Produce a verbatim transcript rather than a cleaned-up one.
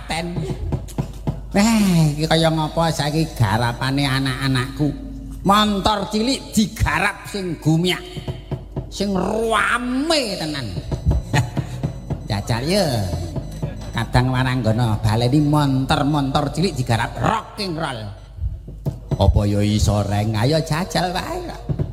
paten. Eh, iki kaya ngapa saiki garapane anak-anakku. Montor cilik digarap sing gumiak. Sing rame tenan. Jajal ya. Kadang Waranggana baleni montor-montor cilik digarap rock and roll. Apa ya iso reng? Ayo jajal wae.